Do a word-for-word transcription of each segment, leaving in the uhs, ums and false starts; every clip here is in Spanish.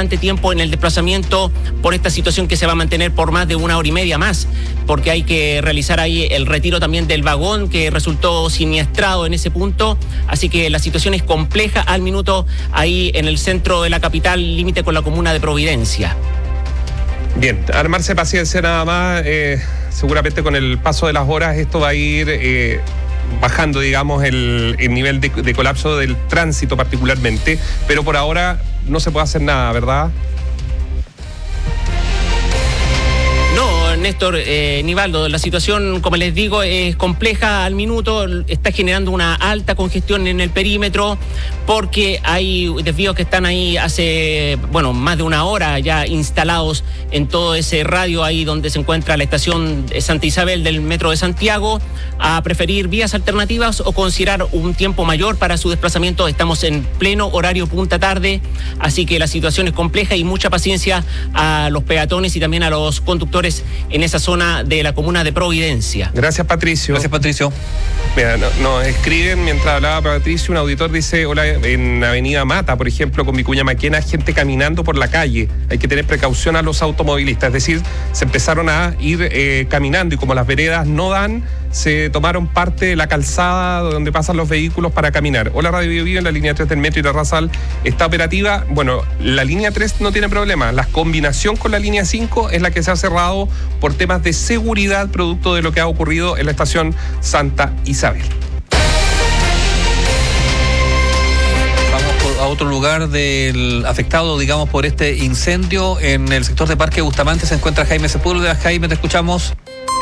bastante tiempo en el desplazamiento por esta situación que se va a mantener por más de una hora y media más, porque hay que realizar ahí el retiro también del vagón que resultó siniestrado en ese punto, así que la situación es compleja al minuto ahí en el centro de la capital, límite con la comuna de Providencia. Bien, armarse paciencia nada más, eh, seguramente con el paso de las horas esto va a ir eh, bajando, digamos, el, el nivel de, de colapso del tránsito particularmente, pero por ahora no se puede hacer nada, ¿verdad? Néstor, eh, Nivaldo, la situación, como les digo, es compleja al minuto, está generando una alta congestión en el perímetro porque hay desvíos que están ahí hace, bueno, más de una hora ya instalados en todo ese radio ahí donde se encuentra la estación de Santa Isabel del Metro de Santiago, a preferir vías alternativas o considerar un tiempo mayor para su desplazamiento. Estamos en pleno horario punta tarde, así que la situación es compleja y mucha paciencia a los peatones y también a los conductores en esa zona de la comuna de Providencia. Gracias, Patricio. Gracias, Patricio. Mira, nos no, escriben, mientras hablaba Patricio, un auditor dice, hola, en Avenida Mata, por ejemplo, con Vicuña Maquena, gente caminando por la calle. Hay que tener precaución a los automovilistas. Es decir, se empezaron a ir eh, caminando y como las veredas no dan, se tomaron parte de la calzada donde pasan los vehículos para caminar. Hola, Radio Bio Bio, en la línea tres del Metro y Terrazal está operativa. Bueno, la línea tres no tiene problema. La combinación con la línea cinco es la que se ha cerrado por temas de seguridad, producto de lo que ha ocurrido en la estación Santa Isabel. Vamos a otro lugar del afectado, digamos, por este incendio en el sector de Parque Bustamante. Se encuentra Jaime Sepúlveda. Jaime, te escuchamos.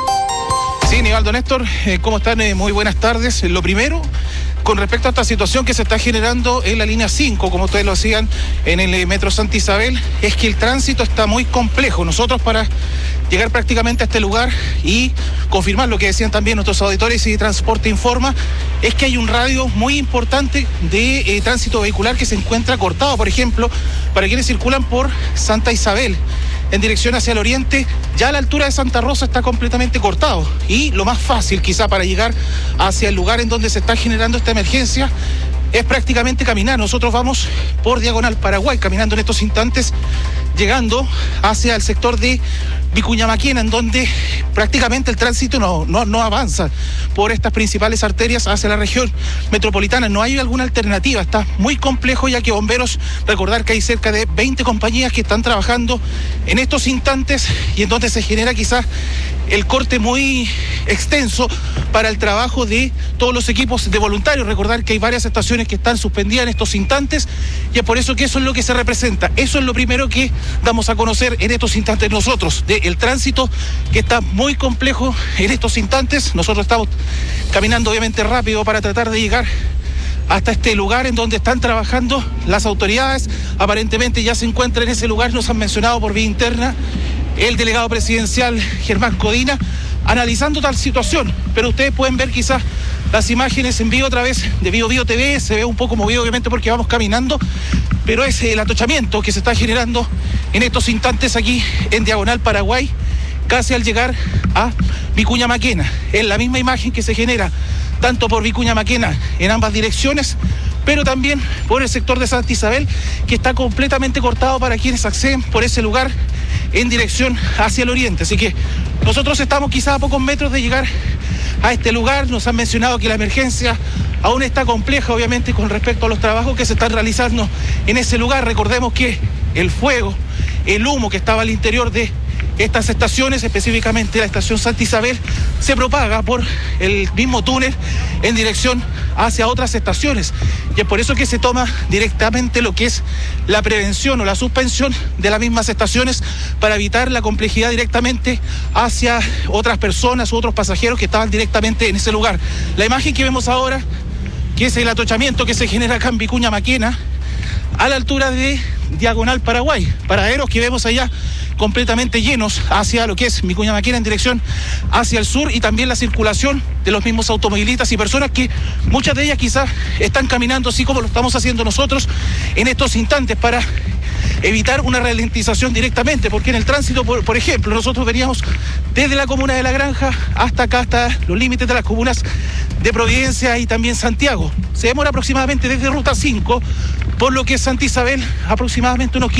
Sí, Nivaldo, Néstor, eh, ¿cómo están? Eh, muy buenas tardes. Lo primero, con respecto a esta situación que se está generando en la línea cinco, como ustedes lo hacían en el eh, Metro Santa Isabel, es que el tránsito está muy complejo. Nosotros, para llegar prácticamente a este lugar y confirmar lo que decían también nuestros auditores y Transporte Informa, es que hay un radio muy importante de eh, tránsito vehicular que se encuentra cortado, por ejemplo, para quienes circulan por Santa Isabel en dirección hacia el oriente, ya a la altura de Santa Rosa está completamente cortado. Y lo más fácil quizá para llegar hacia el lugar en donde se está generando esta emergencia es prácticamente caminar. Nosotros vamos por Diagonal Paraguay, caminando en estos instantes, llegando hacia el sector de Vicuña Maquena, en donde prácticamente el tránsito no, no, no avanza por estas principales arterias hacia la región metropolitana. No hay alguna alternativa, está muy complejo, ya que bomberos, recordar que hay cerca de veinte compañías que están trabajando en estos instantes y en donde se genera quizás el corte muy extenso para el trabajo de todos los equipos de voluntarios. Recordar que hay varias estaciones que están suspendidas en estos instantes y es por eso que eso es lo que se representa. Eso es lo primero que damos a conocer en estos instantes nosotros, del tránsito que está muy complejo en estos instantes. Nosotros estamos caminando obviamente rápido para tratar de llegar hasta este lugar en donde están trabajando las autoridades. Aparentemente ya se encuentra en ese lugar, nos han mencionado por vía interna el delegado presidencial Germán Codina, analizando tal situación, pero ustedes pueden ver quizás las imágenes en vivo a través de Bio Bio T V, se ve un poco movido obviamente porque vamos caminando, pero es el atochamiento que se está generando en estos instantes aquí en Diagonal Paraguay, casi al llegar a Vicuña Maquena. Es la misma imagen que se genera tanto por Vicuña Maquena en ambas direcciones, pero también por el sector de Santa Isabel, que está completamente cortado para quienes acceden por ese lugar en dirección hacia el oriente. Así que nosotros estamos quizás a pocos metros de llegar a este lugar. Nos han mencionado que la emergencia aún está compleja, obviamente, con respecto a los trabajos que se están realizando en ese lugar. Recordemos que el fuego, el humo que estaba al interior de estas estaciones, específicamente la estación Santa Isabel, se propaga por el mismo túnel en dirección hacia otras estaciones. Y es por eso que se toma directamente lo que es la prevención o la suspensión de las mismas estaciones para evitar la complejidad directamente hacia otras personas u otros pasajeros que estaban directamente en ese lugar. La imagen que vemos ahora, que es el atochamiento que se genera acá en Vicuña Maquena, a la altura de Diagonal Paraguay, paraderos que vemos allá completamente llenos hacia lo que es Vicuña Maquena en dirección hacia el sur, y también la circulación de los mismos automovilistas y personas que muchas de ellas quizás están caminando así como lo estamos haciendo nosotros en estos instantes para evitar una ralentización directamente, porque en el tránsito, por, por ejemplo, nosotros veníamos desde la comuna de La Granja hasta acá, hasta los límites de las comunas de Providencia y también Santiago. Se demora aproximadamente desde Ruta cinco, por lo que es Santa Isabel, aproximadamente unos